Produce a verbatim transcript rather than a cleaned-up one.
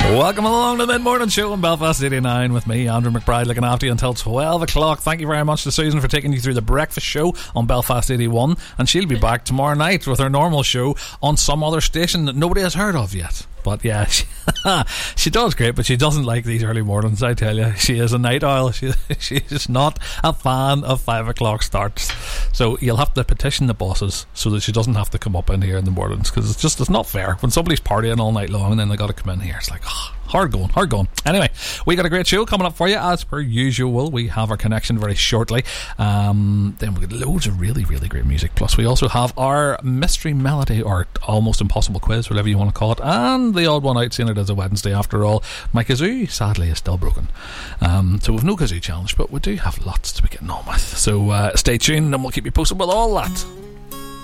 Welcome along to the Mid-Morning Show on Belfast eighty-nine with me, Andrew McBride, looking after you until twelve o'clock. Thank you very much to Susan for taking you through the breakfast show on Belfast eighty-one, and she'll be back tomorrow night with her normal show on some other station that nobody has heard of yet. But yeah, she, she does great, but she doesn't like these early mornings, I tell you. She is a night owl. She, she's not a fan of five o'clock starts. So you'll have to petition the bosses so that she doesn't have to come up in here in the mornings, because it's just, it's not fair. When somebody's partying all night long and then they got to come in here, it's like, oh, hard going, hard going. Anyway, we got a great show coming up for you as per usual. We have our connection very shortly. Um, then we've got loads of really, really great music. Plus we also have our mystery melody, or almost impossible quiz, whatever you want to call it, and the odd one out, seeing it as a Wednesday after all. My kazoo sadly is still broken, um, so we've no kazoo challenge, but we do have lots to be getting on with. So uh, stay tuned and we'll keep you posted with all that.